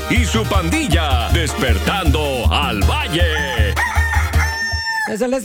y su pandilla despertando al valle. Son las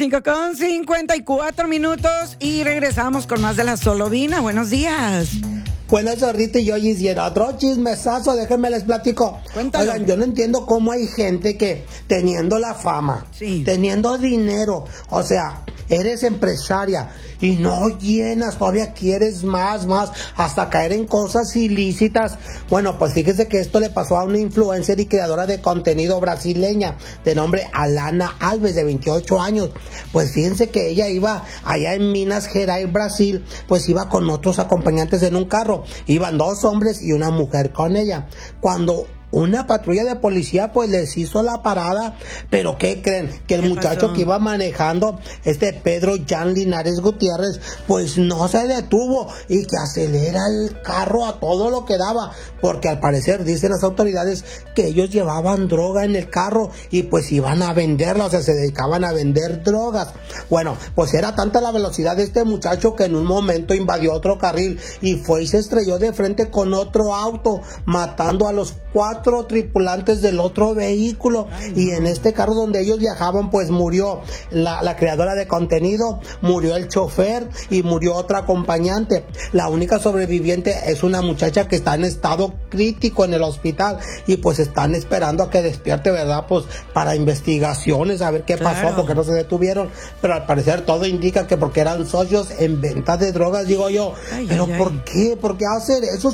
5:54 y regresamos con más de La Solovina. Buenos días. Bueno, Zorrito, y hoy hiciera otro chismesazo, déjenme les platico. Cuéntalo. Oigan, yo no entiendo cómo hay gente que teniendo la fama, teniendo dinero, o sea, eres empresaria y no llenas, todavía quieres más, hasta caer en cosas ilícitas. Bueno, pues fíjese que esto le pasó a una influencer y creadora de contenido brasileña de nombre Alana Alves, de 28 años. Pues fíjense que ella iba allá en Minas Gerais, Brasil, pues iba con otros acompañantes en un carro. Iban 2 hombres y una mujer con ella. Cuando una patrulla de policía pues les hizo la parada, pero ¿qué creen? Que el muchacho pasó? que iba manejando, Pedro Jan Linares Gutiérrez, pues no se detuvo y que acelera el carro a todo lo que daba, porque al parecer dicen las autoridades que ellos llevaban droga en el carro y pues iban a venderla, o sea, se dedicaban a vender drogas. Bueno, pues era tanta la velocidad de este muchacho que en un momento invadió otro carril y fue y se estrelló de frente con otro auto, matando a los 4 tripulantes del otro vehículo. Y en este carro donde ellos viajaban pues murió la creadora de contenido, murió el chofer y murió otra acompañante. La única sobreviviente es una muchacha que está en estado crítico en el hospital y pues están esperando a que despierte, ¿verdad? Pues para investigaciones, a ver qué pasó, porque no se detuvieron, pero al parecer todo indica que porque eran socios en venta de drogas, digo yo. Pero ¿por qué? ¿Por qué hacer eso?